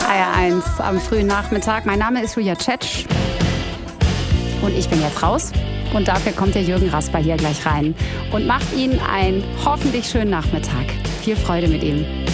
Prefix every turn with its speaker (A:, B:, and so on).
A: HR1 am frühen Nachmittag. Mein Name ist Julia Tschetsch und ich bin jetzt raus. Und dafür kommt der Jürgen Rasper hier gleich rein und macht Ihnen einen hoffentlich schönen Nachmittag. Viel Freude mit ihm.